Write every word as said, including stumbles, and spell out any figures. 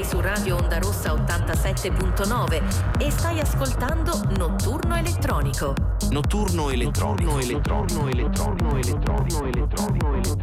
Sei su Radio Onda Rossa ottantasette virgola nove e stai ascoltando Notturno Elettronico. Notturno Elettronico. Notturno Elettronico. Elettronico. Elettronico. Elettronico. Elettronico.